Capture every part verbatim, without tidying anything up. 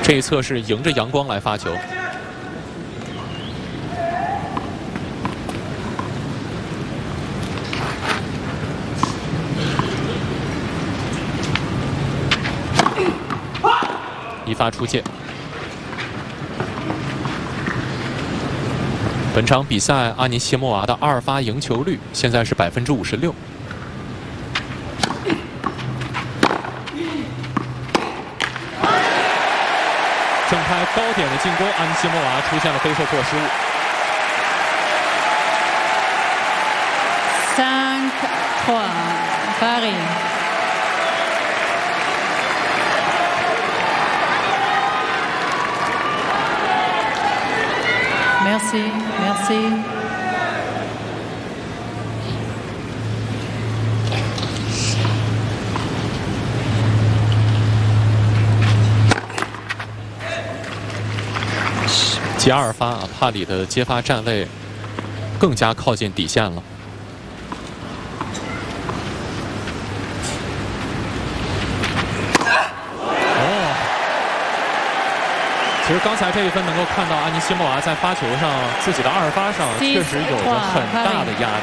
这一侧是迎着阳光来发球。 一发出界。本场比赛，阿尼西莫娃的二发赢球率现在是百分之五十六。正拍高点的进攻，阿尼西莫娃出现了飞射破失误。 cinq trois Paris。 Merci, merci. – 接二发啊，帕里的接发站位更加靠近底线了。其实刚才这一分能够看到阿尼西莫娃在发球上自己的二发上确实有着很大的压力，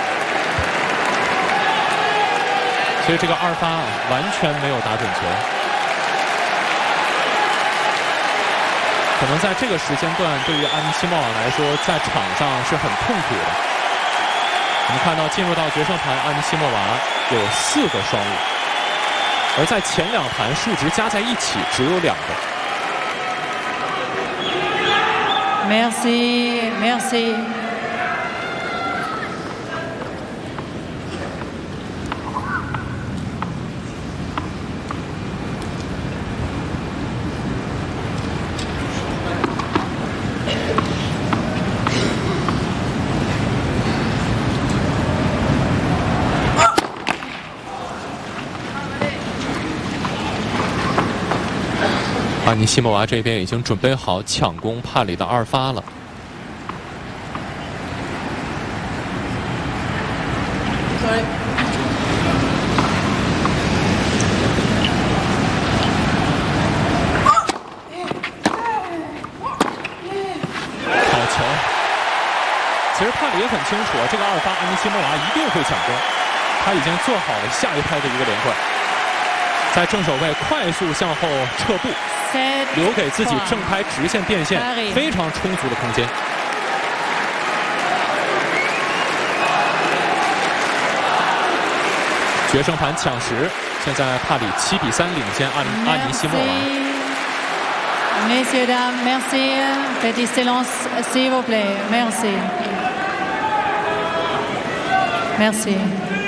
所以这个二发啊完全没有打准球。可能在这个时间段，对于阿尼西莫娃来说，在场上是很痛苦的。我们看到进入到决胜盘，阿尼西莫娃有四个双误，而在前两盘数值加在一起只有两个。 Merci, merci. 阿尼西莫娃这边已经准备好抢攻帕里的二发了。好球！其实帕里也很清楚，这个二发阿尼西莫娃一定会抢攻，他已经做好了下一拍的一个连贯。 在正手位快速向后撤步，留给自己正拍直线变线非常充足的空间。决胜盘抢十，现在帕里七比三领先阿尼阿尼西莫娃。 Messieurs dames, merci. Petit silence, s'il vous plaît. Merci. Merci.